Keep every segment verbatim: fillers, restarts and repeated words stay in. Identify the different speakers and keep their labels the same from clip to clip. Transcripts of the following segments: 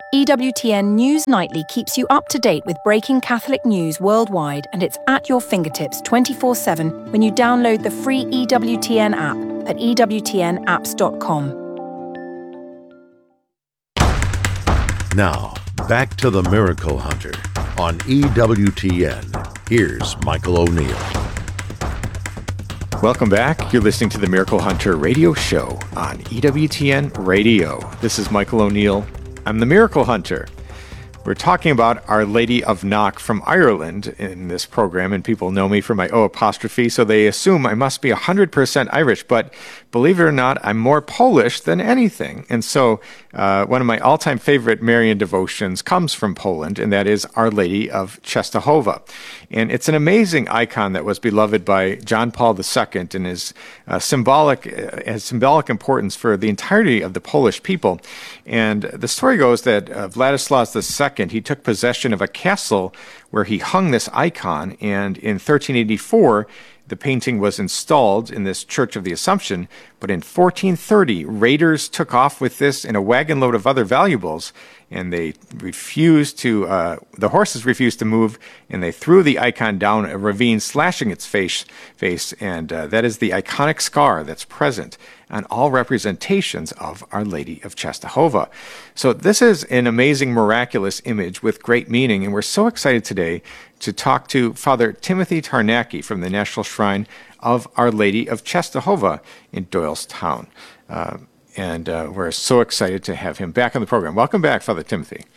Speaker 1: E W T N News Nightly keeps you up to date with breaking Catholic news worldwide, and it's at your fingertips twenty-four seven when you download the free E W T N app at e w t n apps dot com.
Speaker 2: Now, back to the Miracle Hunter on E W T N. Here's Michael O'Neill.
Speaker 3: Welcome back. You're listening to the Miracle Hunter radio show on E W T N Radio. This is Michael O'Neill. I'm the Miracle Hunter. We're talking about Our Lady of Knock from Ireland in this program, and people know me for my O apostrophe, so they assume I must be one hundred percent Irish, but believe it or not, I'm more Polish than anything. And so uh, one of my all-time favorite Marian devotions comes from Poland, and that is Our Lady of Częstochowa. And it's an amazing icon that was beloved by John Paul the Second and is uh, symbolic, uh, has symbolic importance for the entirety of the Polish people. And the story goes that uh, Vladislav the Second, he took possession of a castle where he hung this icon, and in thirteen eighty-four, the painting was installed in this Church of the Assumption, but in fourteen thirty, raiders took off with this and a wagon load of other valuables, and they refused to, uh, the horses refused to move, and they threw the icon down a ravine, slashing its face, face and uh, that is the iconic scar that's present on all representations of Our Lady of Częstochowa. So this is an amazing, miraculous image with great meaning, and we're so excited today to talk to Father Timothy Tarnacki from the National Shrine of Our Lady of Częstochowa in Doylestown. Uh, and uh, we're so excited to have him back on the program. Welcome back, Father Timothy.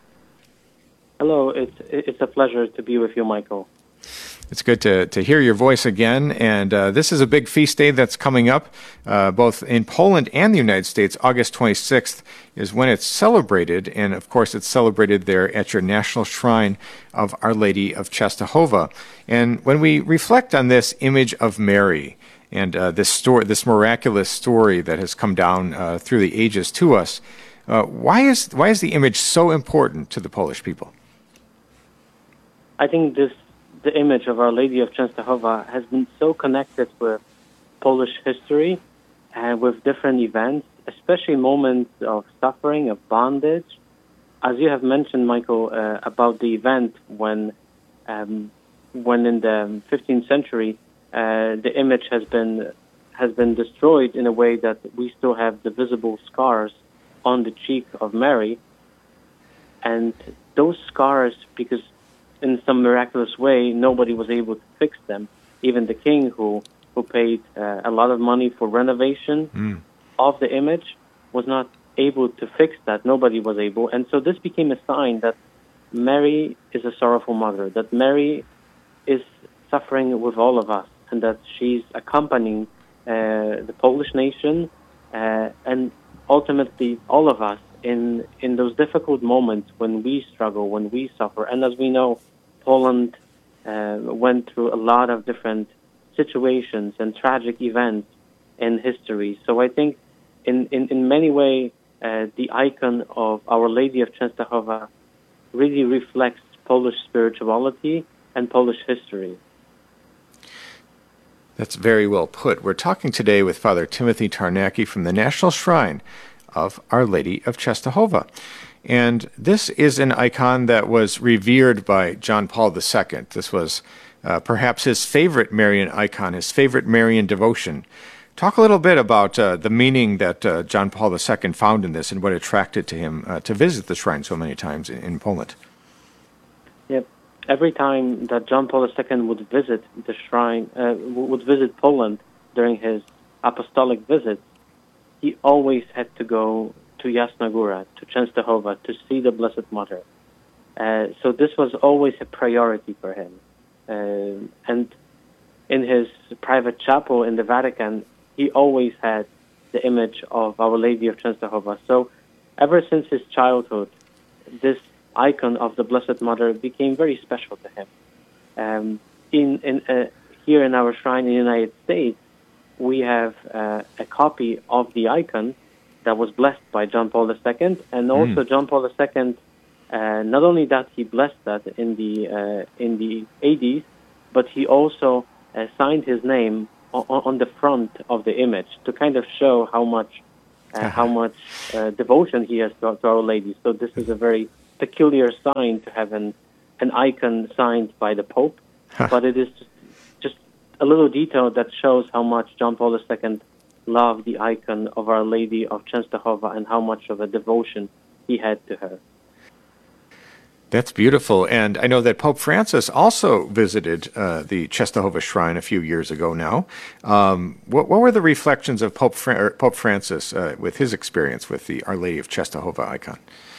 Speaker 4: Hello, it's it's a pleasure to be with you, Michael.
Speaker 3: It's good to, to hear your voice again, and uh, this is a big feast day that's coming up, uh, both in Poland and the United States. August twenty-sixth is when it's celebrated, and of course it's celebrated there at your National Shrine of Our Lady of Częstochowa. And when we reflect on this image of Mary and uh, this story, this miraculous story that has come down uh, through the ages to us, uh, why is why is the image so important to the Polish people?
Speaker 4: I think this. The image of Our Lady of Częstochowa has been so connected with Polish history and with different events, especially moments of suffering, of bondage. As you have mentioned, Michael, uh, about the event when, um, when in the fifteenth century, uh, the image has been has been destroyed in a way that we still have the visible scars on the cheek of Mary, and those scars, because in some miraculous way, nobody was able to fix them. Even the king, who who paid uh, a lot of money for renovation mm. of the image, was not able to fix that. Nobody was able. And so this became a sign that Mary is a sorrowful mother, that Mary is suffering with all of us, and that she's accompanying uh, the Polish nation uh, and ultimately all of us in, in those difficult moments when we struggle, when we suffer. And as we know, Poland uh, went through a lot of different situations and tragic events in history. So I think in, in, in many ways, uh, the icon of Our Lady of Częstochowa really reflects Polish spirituality and Polish history.
Speaker 3: That's very well put. We're talking today with Father Timothy Tarnacki from the National Shrine of Our Lady of Częstochowa. And this is an icon that was revered by John Paul the Second. This was uh, perhaps his favorite Marian icon, his favorite Marian devotion. Talk a little bit about uh, the meaning that uh, John Paul the Second found in this and what attracted to him uh, to visit the shrine so many times in, in Poland.
Speaker 4: Yep. Every time that John Paul the Second would visit the shrine, uh, would visit Poland during his apostolic visits, he always had to go to Jasna Góra, to Częstochowa, to see the Blessed Mother. Uh, so this was always a priority for him. Uh, and in his private chapel in the Vatican, he always had the image of Our Lady of Częstochowa. So ever since his childhood, this icon of the Blessed Mother became very special to him. Um, in, in, uh, here in our shrine in the United States, we have uh, a copy of the icon that was blessed by John Paul the Second, and also mm. John Paul the Second. Uh, not only that, he blessed that in the uh, in the eighties, but he also uh, signed his name on, on the front of the image to kind of show how much uh, how much uh, devotion he has to, to Our Lady. So this is a very peculiar sign to have an, an icon signed by the Pope, huh. but it is just, just a little detail that shows how much John Paul the Second loved the icon of Our Lady of Częstochowa and how much of a devotion he had to her.
Speaker 3: That's beautiful. And I know that Pope Francis also visited uh, the Częstochowa Shrine a few years ago now. Um, what, what were the reflections of Pope, Fra- Pope Francis uh, with his experience with the Our Lady of Częstochowa icon?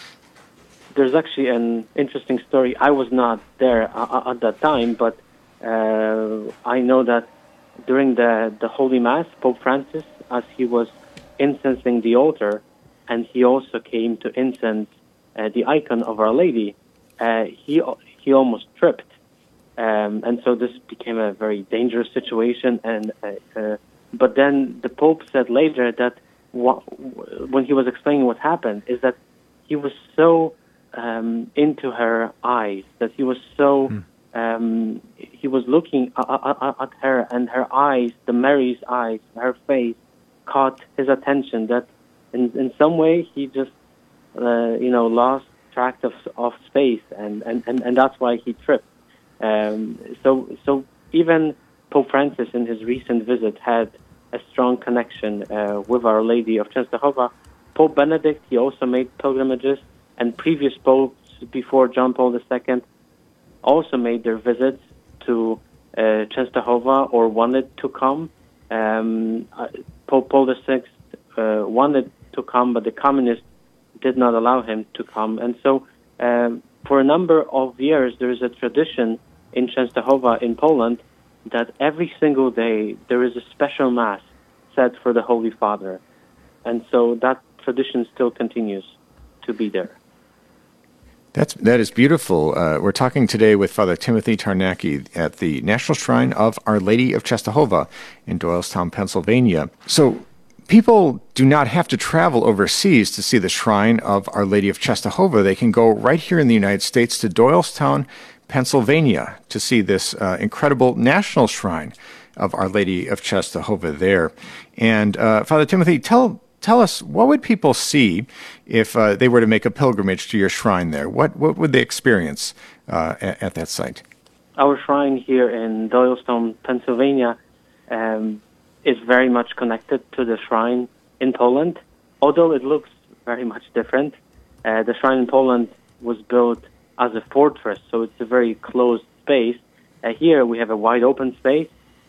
Speaker 4: There's actually an interesting story. I was not there uh, at that time, but uh, I know that during the, the Holy Mass, Pope Francis, as he was incensing the altar, and he also came to incense uh, the icon of Our Lady, Uh, he he almost tripped, um, and so this became a very dangerous situation. And uh, uh, but then the Pope said later that wh- when he was explaining what happened, is that he was so um, into her eyes, that he was so mm. um, he was looking at, at, at her, and her eyes, the Mary's eyes, her face, caught his attention. That in in some way he just uh, you know lost tract of of space, and, and, and, and that's why he tripped. Um, so so even Pope Francis in his recent visit had a strong connection uh, with Our Lady of Częstochowa. Pope Benedict, he also made pilgrimages, and previous popes before John Paul the Second also made their visits to uh, Częstochowa or wanted to come. Um, Pope Paul the Sixth uh, wanted to come, but the communists did not allow him to come. And so um, for a number of years, there is a tradition in Częstochowa in Poland that every single day there is a special Mass set for the Holy Father. And so that tradition still continues to be there.
Speaker 3: That's, that is beautiful. Uh, we're talking today with Father Timothy Tarnacki at the National Shrine of Our Lady of Częstochowa in Doylestown, Pennsylvania. So people do not have to travel overseas to see the shrine of Our Lady of Częstochowa. They can go right here in the United States to Doylestown, Pennsylvania, to see this uh, incredible national shrine of Our Lady of Częstochowa there. And uh, Father Timothy, tell tell us, what would people see if uh, they were to make a pilgrimage to your shrine there? What what would they experience uh, at, at that site?
Speaker 4: Our shrine here in Doylestown, Pennsylvania, um, is very much connected to the shrine in Poland, although it looks very much different. Uh, the shrine in Poland was built as a fortress, so it's a very closed space. Uh, here we have a wide open space,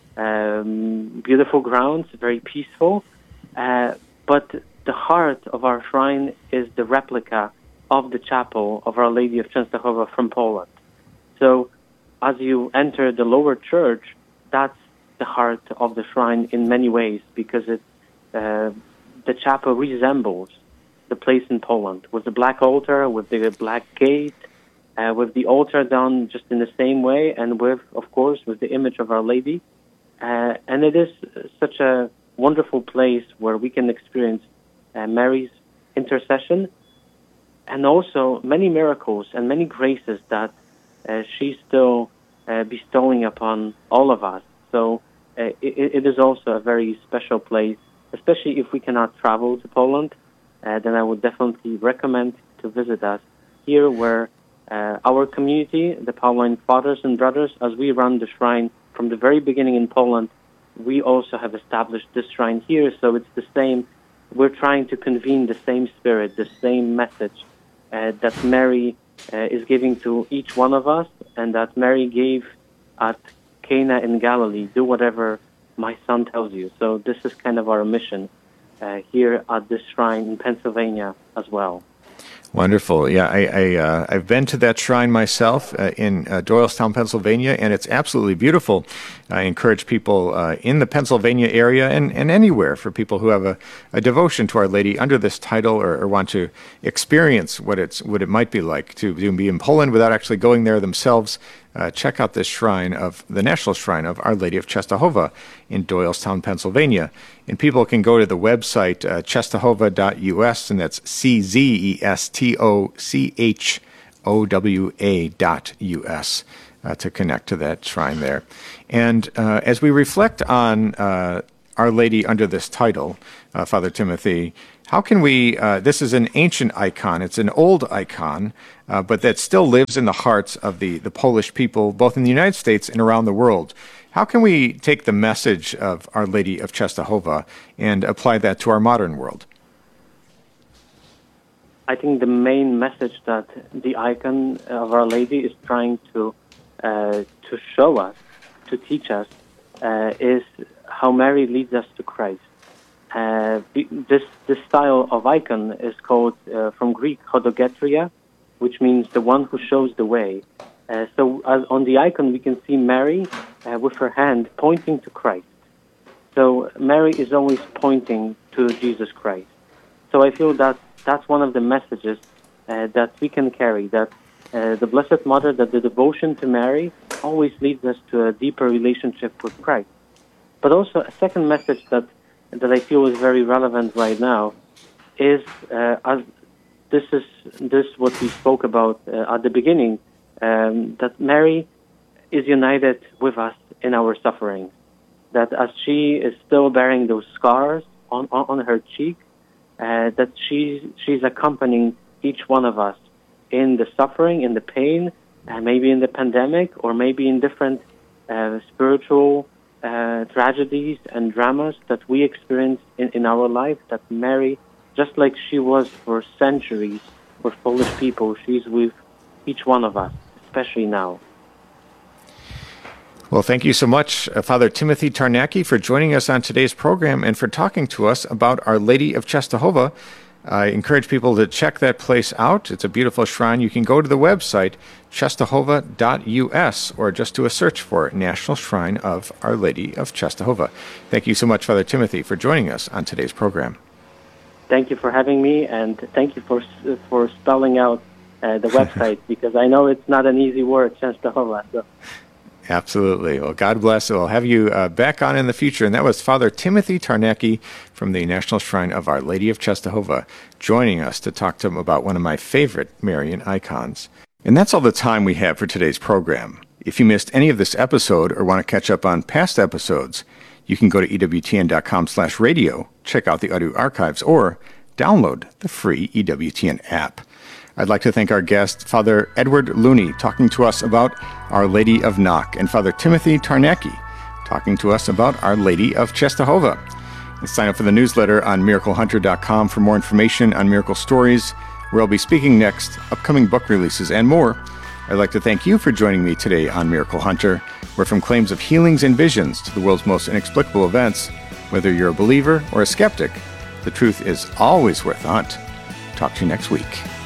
Speaker 4: um, beautiful grounds, very peaceful, uh, but the heart of our shrine is the replica of the chapel of Our Lady of Częstochowa from Poland. So as you enter the lower church, that's the heart of the shrine in many ways, because it, uh, the chapel resembles the place in Poland, with the black altar, with the black gate, uh, with the altar done just in the same way, and with, of course, with the image of Our Lady. Uh, and it is such a wonderful place where we can experience uh, Mary's intercession, and also many miracles and many graces that uh, she's still uh, bestowing upon all of us. So uh, it, it is also a very special place, especially if we cannot travel to Poland. Uh, then I would definitely recommend to visit us here, where uh, our community, the Pauline Fathers and Brothers, as we run the shrine from the very beginning in Poland, we also have established this shrine here. So it's the same. We're trying to convene the same spirit, the same message uh, that Mary uh, is giving to each one of us, and that Mary gave at Cana in Galilee. Do whatever my son tells you. So this is kind of our mission uh, here at this shrine in Pennsylvania as well.
Speaker 3: Wonderful. Yeah, I, I, uh, I've been to that shrine myself uh, in uh, Doylestown, Pennsylvania, and it's absolutely beautiful. I encourage people uh, in the Pennsylvania area and, and anywhere, for people who have a, a devotion to Our Lady under this title, or, or want to experience what it's what it might be like to, to be in Poland without actually going there themselves. Uh, check out this shrine of the National Shrine of Our Lady of Częstochowa in Doylestown, Pennsylvania. And people can go to the website uh, Częstochowa dot U S, and that's C Z E S T O C H O W A dot U S uh, to connect to that shrine there. And uh, as we reflect on uh, Our Lady under this title, uh, Father Timothy, How can we, uh, this is an ancient icon, it's an old icon, uh, but that still lives in the hearts of the, the Polish people, both in the United States and around the world. How can we take the message of Our Lady of Częstochowa and apply that to our modern world?
Speaker 4: I think the main message that the icon of Our Lady is trying to uh, to show us, to teach us, uh, is how Mary leads us to Christ. Uh, this this style of icon is called, uh, from Greek, chodogetria, which means the one who shows the way. Uh, so uh, on the icon we can see Mary uh, with her hand pointing to Christ. So Mary is always pointing to Jesus Christ. So I feel that that's one of the messages uh, that we can carry, that uh, the Blessed Mother, that the devotion to Mary always leads us to a deeper relationship with Christ. But also a second message that that I feel is very relevant right now is uh, as this is this what we spoke about uh, at the beginning, um, that Mary is united with us in our suffering. That as she is still bearing those scars on on, on her cheek, uh, that she she's accompanying each one of us in the suffering, in the pain, and maybe in the pandemic, or maybe in different uh, spiritual Uh, tragedies and dramas that we experience in, in our life, that Mary, just like she was for centuries with Polish people, she's with each one of us, especially now.
Speaker 3: Well, thank you so much, uh, Father Timothy Tarnacki, for joining us on today's program and for talking to us about Our Lady of Częstochowa. I encourage people to check that place out. It's a beautiful shrine. You can go to the website, częstochowa dot U S, or just do a search for National Shrine of Our Lady of Częstochowa. Thank you so much, Father Timothy, for joining us on today's program.
Speaker 4: Thank you for having me, and thank you for for spelling out uh, the website, because I know it's not an easy word, Częstochowa. So.
Speaker 3: Absolutely. Well, God bless. We'll have you uh, back on in the future. And that was Father Timothy Tarnacki from the National Shrine of Our Lady of Częstochowa joining us to talk to him about one of my favorite Marian icons. And that's all the time we have for today's program. If you missed any of this episode or want to catch up on past episodes, you can go to E W T N dot com slash radio, check out the audio archives, or download the free E W T N app. I'd like to thank our guest, Father Edward Looney, talking to us about Our Lady of Knock, and Father Timothy Tarnacki, talking to us about Our Lady of Częstochowa. And sign up for the newsletter on miracle hunter dot com for more information on miracle stories, where I'll be speaking next, upcoming book releases, and more. I'd like to thank you for joining me today on Miracle Hunter, where from claims of healings and visions to the world's most inexplicable events, whether you're a believer or a skeptic, the truth is always worth the hunt. Talk to you next week.